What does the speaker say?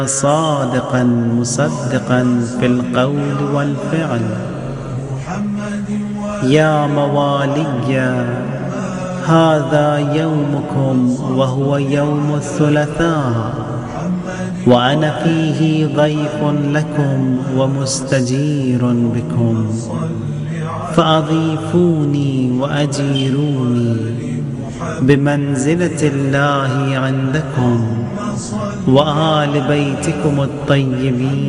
صادقا مصدقا في القول والفعل. يا موالي، هذا يومكم وهو يوم الثلاثاء، وأنا فيه ضيف لكم ومستجير بكم، فأضيفوني وأجيروني بمنزلة الله عندكم وآل بيتكم الطيبين.